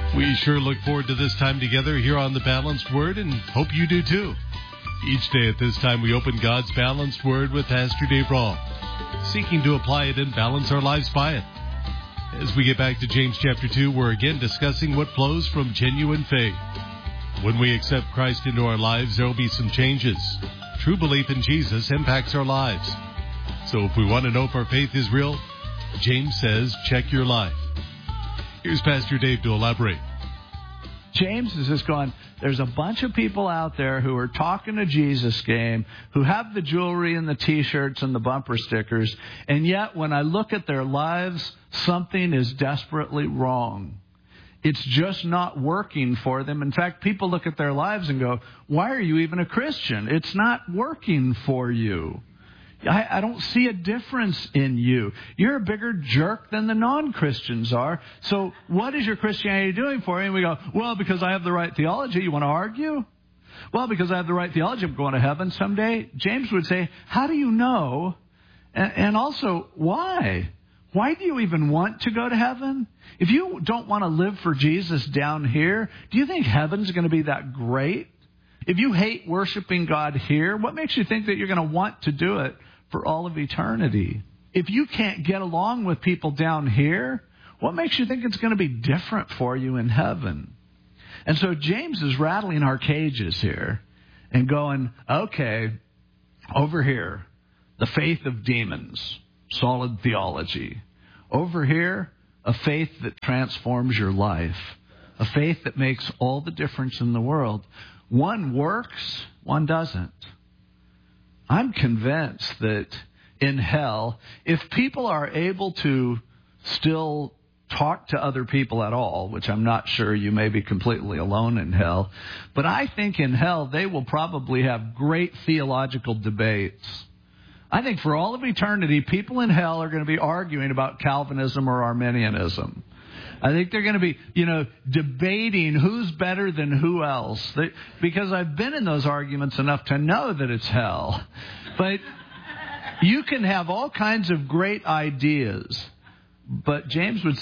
We sure look forward to this time together here on The Balanced Word, and hope you do too. Each day at this time, we open God's Balanced Word with Pastor Dave Rawl, seeking to apply it and balance our lives by it. As we get back to James chapter 2, we're again discussing what flows from genuine faith. When we accept Christ into our lives, there will be some changes. True belief in Jesus impacts our lives. So if we want to know if our faith is real, James says, check your life. Here's Pastor Dave to elaborate. James is just going, there's a bunch of people out there who are talking a Jesus game, who have the jewelry and the T-shirts and the bumper stickers, and yet when I look at their lives, something is desperately wrong. It's just not working for them. In fact, people look at their lives and go, why are you even a Christian? It's not working for you. I don't see a difference in you. You're a bigger jerk than the non-Christians are. So what is your Christianity doing for you? And we go, well, because I have the right theology. You want to argue? Well, because I have the right theology, I'm going to heaven someday. James would say, how do you know? And also, why? Why do you even want to go to heaven? If you don't want to live for Jesus down here, do you think heaven's going to be that great? If you hate worshiping God here, what makes you think that you're going to want to do it for all of eternity? If you can't get along with people down here, what makes you think it's going to be different for you in heaven? And so James is rattling our cages here and going, okay, over here, the faith of demons, solid theology. Over here, a faith that transforms your life, a faith that makes all the difference in the world. One works, one doesn't. I'm convinced that in hell, if people are able to still talk to other people at all, which I'm not sure, you may be completely alone in hell, but I think in hell they will probably have great theological debates. I think for all of eternity, people in hell are going to be arguing about Calvinism or Arminianism. I think they're going to be, debating who's better than who else. Because I've been in those arguments enough to know that it's hell. But you can have all kinds of great ideas. But James would